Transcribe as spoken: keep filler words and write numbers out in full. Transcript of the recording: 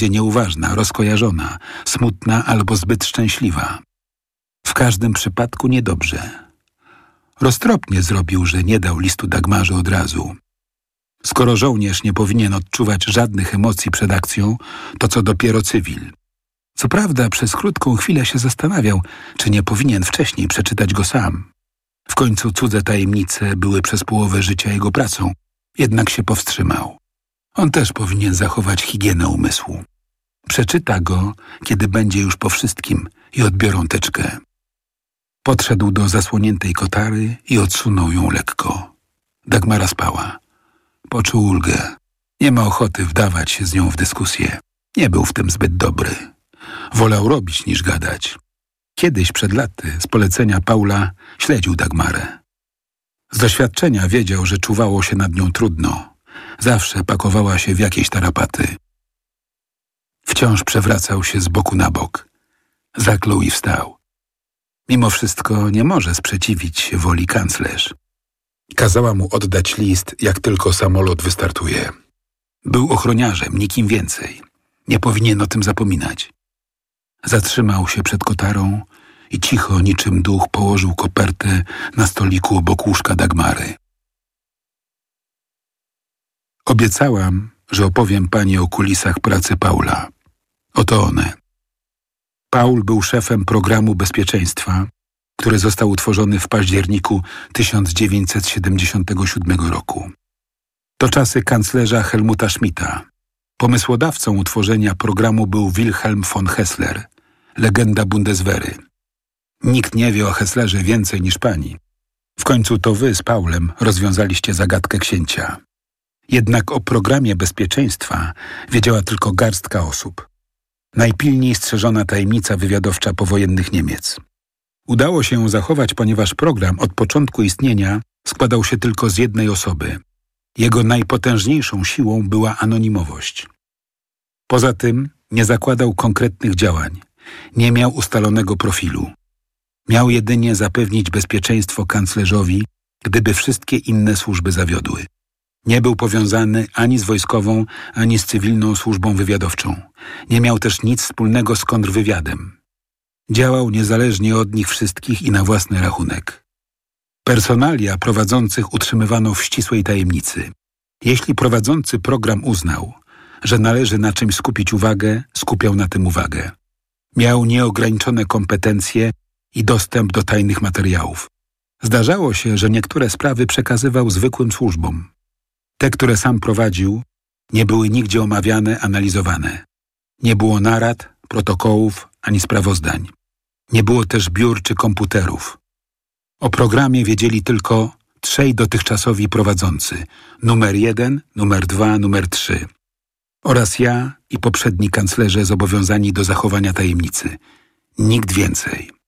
nieuważna, rozkojarzona, smutna albo zbyt szczęśliwa. W każdym przypadku niedobrze. Roztropnie zrobił, że nie dał listu Dagmarze od razu. Skoro żołnierz nie powinien odczuwać żadnych emocji przed akcją, to co dopiero cywil. Co prawda przez krótką chwilę się zastanawiał, czy nie powinien wcześniej przeczytać go sam. W końcu cudze tajemnice były przez połowę życia jego pracą, jednak się powstrzymał. On też powinien zachować higienę umysłu. Przeczyta go, kiedy będzie już po wszystkim i odbiorą teczkę. Podszedł do zasłoniętej kotary i odsunął ją lekko. Dagmara spała. Poczuł ulgę. Nie ma ochoty wdawać się z nią w dyskusję. Nie był w tym zbyt dobry. Wolał robić niż gadać. Kiedyś przed laty z polecenia Paula śledził Dagmarę. Z doświadczenia wiedział, że czuwało się nad nią trudno. Zawsze pakowała się w jakieś tarapaty. Wciąż przewracał się z boku na bok. Zaklął i wstał. Mimo wszystko nie może sprzeciwić się woli kanclerz. Kazała mu oddać list, jak tylko samolot wystartuje. Był ochroniarzem, nikim więcej. Nie powinien o tym zapominać. Zatrzymał się przed kotarą i cicho, niczym duch, położył kopertę na stoliku obok łóżka Dagmary. Obiecałam, że opowiem pani o kulisach pracy Paula. Oto one. Paul był szefem programu bezpieczeństwa, który został utworzony w październiku tysiąc dziewięćset siedemdziesiątego siódmego roku. To czasy kanclerza Helmuta Schmidta. Pomysłodawcą utworzenia programu był Wilhelm von Hessler, legenda Bundeswehry. Nikt nie wie o Hesslerze więcej niż pani. W końcu to wy z Paulem rozwiązaliście zagadkę księcia. Jednak o programie bezpieczeństwa wiedziała tylko garstka osób. Najpilniej strzeżona tajemnica wywiadowcza powojennych Niemiec. Udało się ją zachować, ponieważ program od początku istnienia składał się tylko z jednej osoby. Jego najpotężniejszą siłą była anonimowość. Poza tym nie zakładał konkretnych działań, nie miał ustalonego profilu. Miał jedynie zapewnić bezpieczeństwo kanclerzowi, gdyby wszystkie inne służby zawiodły. Nie był powiązany ani z wojskową, ani z cywilną służbą wywiadowczą. Nie miał też nic wspólnego z kontrwywiadem. Działał niezależnie od nich wszystkich i na własny rachunek. Personalia prowadzących utrzymywano w ścisłej tajemnicy. Jeśli prowadzący program uznał, że należy na czymś skupić uwagę, skupiał na tym uwagę. Miał nieograniczone kompetencje i dostęp do tajnych materiałów. Zdarzało się, że niektóre sprawy przekazywał zwykłym służbom. Te, które sam prowadził, nie były nigdzie omawiane, analizowane. Nie było narad, protokołów ani sprawozdań. Nie było też biur czy komputerów. O programie wiedzieli tylko trzej dotychczasowi prowadzący. Numer jeden, numer dwa, numer trzy. Oraz ja i poprzedni kanclerze zobowiązani do zachowania tajemnicy. Nikt więcej.